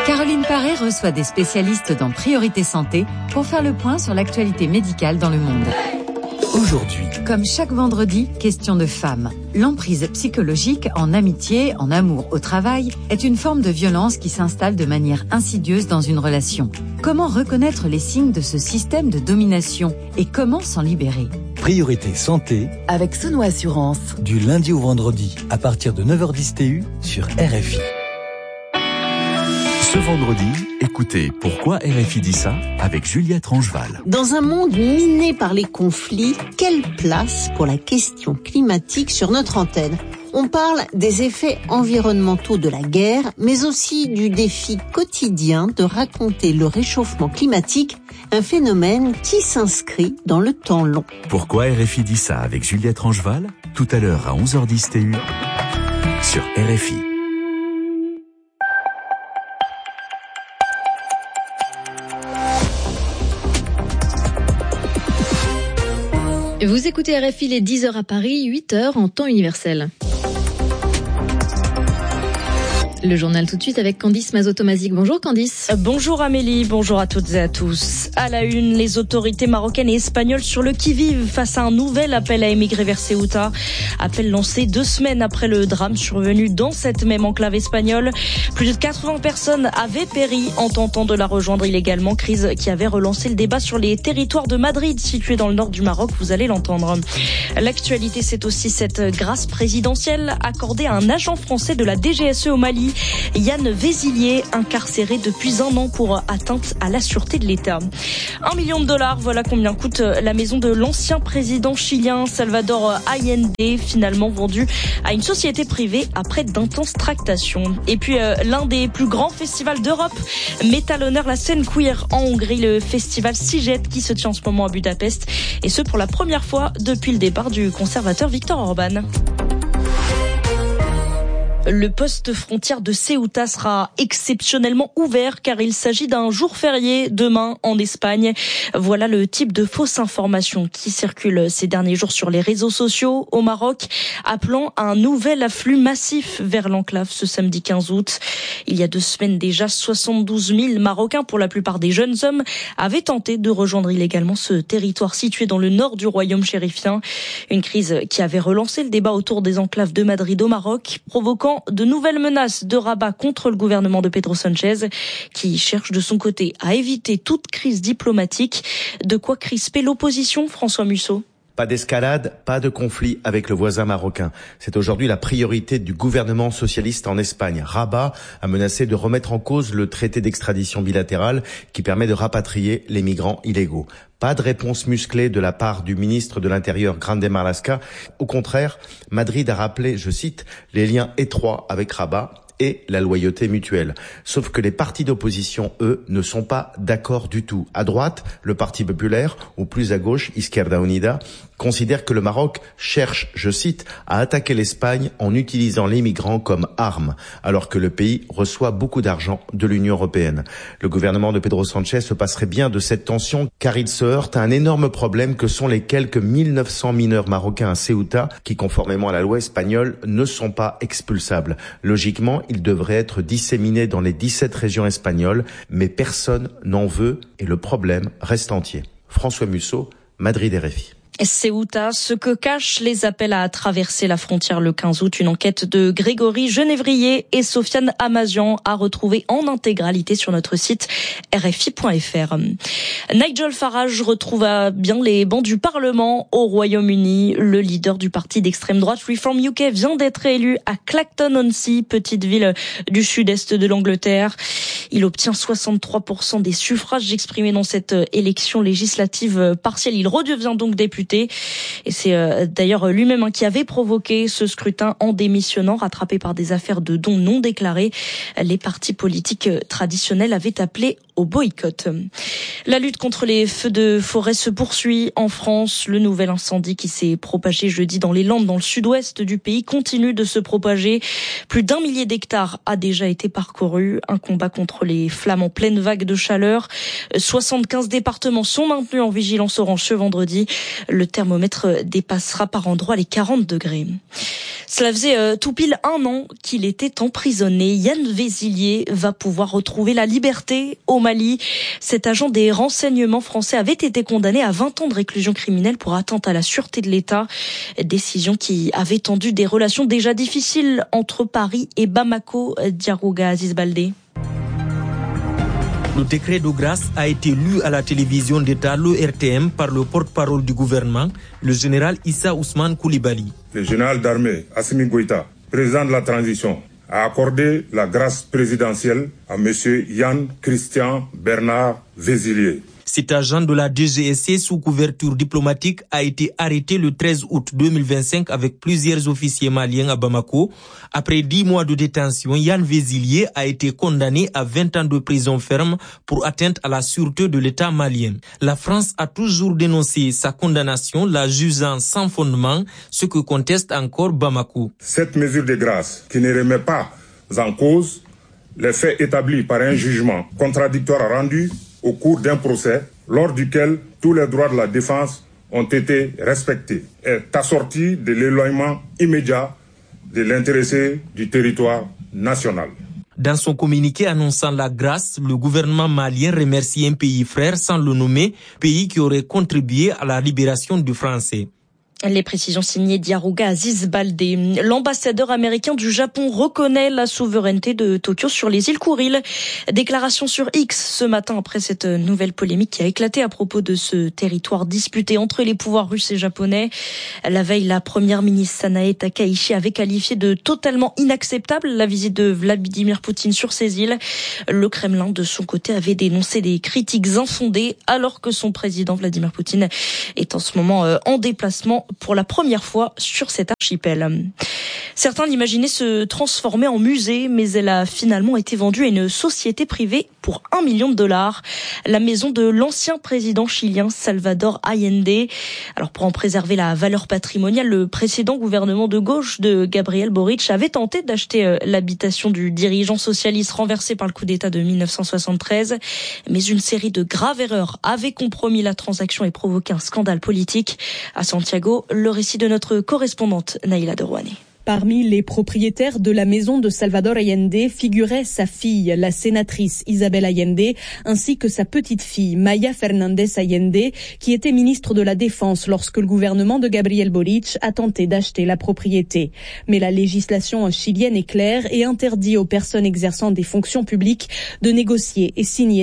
Caroline Paré reçoit des spécialistes dans Priorité Santé pour faire le point sur l'actualité médicale dans le monde. Aujourd'hui, comme chaque vendredi, question de femmes. L'emprise psychologique en amitié, en amour, au travail est une forme de violence qui s'installe de manière insidieuse dans une relation. Comment reconnaître les signes de ce système de domination et comment s'en libérer ? Priorité Santé avec Sono Assurance. Du lundi au vendredi à partir de 9h10 TU sur RFI. Ce vendredi, écoutez Pourquoi RFI dit ça avec Juliette Rangeval. Dans un monde miné par les conflits, quelle place pour la question climatique sur notre antenne ? On parle des effets environnementaux de la guerre, mais aussi du défi quotidien de raconter le réchauffement climatique, un phénomène qui s'inscrit dans le temps long. Pourquoi RFI dit ça avec Juliette Rangeval ? Tout à l'heure à 11h10 TU sur RFI. Vous écoutez RFI les 10h à Paris, 8h en temps universel. Le journal tout de suite avec Candice Mazotomazic. Bonjour Candice. Bonjour Amélie, bonjour à toutes et à tous. À la une, les autorités marocaines et espagnoles sur le qui-vive face à un nouvel appel à émigrer vers Ceuta. Appel lancé 2 semaines après le drame survenu dans cette même enclave espagnole. Plus de 80 personnes avaient péri en tentant de la rejoindre illégalement. Crise qui avait relancé le débat sur les territoires de Madrid, situés dans le nord du Maroc, vous allez l'entendre. L'actualité, c'est aussi cette grâce présidentielle accordée à un agent français de la DGSE au Mali. Yann Vézilier, incarcéré depuis 1 an pour atteinte à la sûreté de l'État. $1 million, voilà combien coûte la maison de l'ancien président chilien Salvador Allende, finalement vendue à une société privée après d'intenses tractations. Et puis l'un des plus grands festivals d'Europe met à l'honneur la scène queer en Hongrie, le festival Sziget qui se tient en ce moment à Budapest, et ce pour la première fois depuis le départ du conservateur Viktor Orban. Le poste frontière de Ceuta sera exceptionnellement ouvert car il s'agit d'un jour férié demain en Espagne. Voilà le type de fausses informations qui circulent ces derniers jours sur les réseaux sociaux au Maroc, appelant à un nouvel afflux massif vers l'enclave ce samedi 15 août. Il y a 2 semaines déjà, 72 000 Marocains, pour la plupart des jeunes hommes, avaient tenté de rejoindre illégalement ce territoire situé dans le nord du royaume chérifien. Une crise qui avait relancé le débat autour des enclaves de Madrid au Maroc, provoquant de nouvelles menaces de Rabat contre le gouvernement de Pedro Sánchez, qui cherche de son côté à éviter toute crise diplomatique. De quoi crisper l'opposition, François Musso. Pas d'escalade, pas de conflit avec le voisin marocain. C'est aujourd'hui la priorité du gouvernement socialiste en Espagne. Rabat a menacé de remettre en cause le traité d'extradition bilatérale qui permet de rapatrier les migrants illégaux. Pas de réponse musclée de la part du ministre de l'Intérieur, Grande Marlaska. Au contraire, Madrid a rappelé, je cite, les liens étroits avec Rabat et la loyauté mutuelle. Sauf que les partis d'opposition, eux, ne sont pas d'accord du tout. À droite, le Parti populaire, ou plus à gauche, Izquierda Unida, considère que le Maroc cherche, je cite, à attaquer l'Espagne en utilisant les migrants comme arme, alors que le pays reçoit beaucoup d'argent de l'Union européenne. Le gouvernement de Pedro Sánchez se passerait bien de cette tension, car il se heurte à un énorme problème que sont les quelques 1900 mineurs marocains à Ceuta, qui, conformément à la loi espagnole, ne sont pas expulsables. Logiquement, ils devraient être disséminés dans les 17 régions espagnoles, mais personne n'en veut et le problème reste entier. François Musso, Madrid RFI. Ceuta, ce que cachent les appels à traverser la frontière le 15 août. Une enquête de Grégory Genévrier et Sofiane Amazian à retrouver en intégralité sur notre site rfi.fr. Nigel Farage retrouve bien les bancs du Parlement au Royaume-Uni. Le leader du parti d'extrême droite Reform UK vient d'être élu à Clacton-on-Sea, petite ville du sud-est de l'Angleterre. Il obtient 63% des suffrages exprimés dans cette élection législative partielle. Il redevient donc député. Et c'est d'ailleurs lui-même qui avait provoqué ce scrutin en démissionnant, rattrapé par des affaires de dons non déclarés. Les partis politiques traditionnels avaient appelé au boycott. La lutte contre les feux de forêt se poursuit en France. Le nouvel incendie qui s'est propagé jeudi dans les Landes, dans le sud-ouest du pays, continue de se propager. Plus d'1 millier d'hectares a déjà été parcouru. Un combat contre les flammes en pleine vague de chaleur. 75 départements sont maintenus en vigilance orange ce vendredi. Le thermomètre dépassera par endroits les 40 degrés. Cela faisait tout pile 1 an qu'il était emprisonné. Yann Vézillier va pouvoir retrouver la liberté au Mali. Cet agent des renseignements français avait été condamné à 20 ans de réclusion criminelle pour atteinte à la sûreté de l'État. Décision qui avait tendu des relations déjà difficiles entre Paris et Bamako. Diarouga Aziz Baldé. Le décret de grâce a été lu à la télévision d'État, l'ORTM, par le porte-parole du gouvernement, le général Issa Ousmane Koulibaly. Le général d'armée Assimi Goïta, président de la transition, a accordé la grâce présidentielle à M. Yann Christian Bernard Vézillier. Cet agent de la DGSC sous couverture diplomatique a été arrêté le 13 août 2025 avec plusieurs officiers maliens à Bamako. Après 10 mois de détention, Yann Vézillier a été condamné à 20 ans de prison ferme pour atteinte à la sûreté de l'État malien. La France a toujours dénoncé sa condamnation, la jugeant sans fondement, ce que conteste encore Bamako. Cette mesure de grâce, qui ne remet pas en cause les faits établis par un jugement contradictoire rendu au cours d'un procès lors duquel tous les droits de la défense ont été respectés, est assorti de l'éloignement immédiat de l'intéressé du territoire national. Dans son communiqué annonçant la grâce, le gouvernement malien remercie un pays frère sans le nommer, pays qui aurait contribué à la libération du Français. Les précisions signées Diarouga Aziz Baldé. L'ambassadeur américain du Japon reconnaît la souveraineté de Tokyo sur les îles Kuril. Déclaration sur X ce matin après cette nouvelle polémique qui a éclaté à propos de ce territoire disputé entre les pouvoirs russes et japonais. La veille, la première ministre Sanae Takaichi avait qualifié de totalement inacceptable la visite de Vladimir Poutine sur ces îles. Le Kremlin, de son côté, avait dénoncé des critiques infondées alors que son président Vladimir Poutine est en ce moment en déplacement pour la première fois sur cet archipel. Certains l'imaginaient se transformer en musée, mais elle a finalement été vendue à une société privée pour $1 million. La maison de l'ancien président chilien Salvador Allende. Alors pour en préserver la valeur patrimoniale, le précédent gouvernement de gauche de Gabriel Boric avait tenté d'acheter l'habitation du dirigeant socialiste renversé par le coup d'État de 1973. Mais une série de graves erreurs avait compromis la transaction et provoqué un scandale politique. À Santiago, le récit de notre correspondante Naïla Derouané. Parmi les propriétaires de la maison de Salvador Allende figurait sa fille, la sénatrice Isabel Allende, ainsi que sa petite-fille, Maya Fernandez Allende, qui était ministre de la Défense lorsque le gouvernement de Gabriel Boric a tenté d'acheter la propriété. Mais la législation chilienne est claire et interdit aux personnes exerçant des fonctions publiques de négocier et signer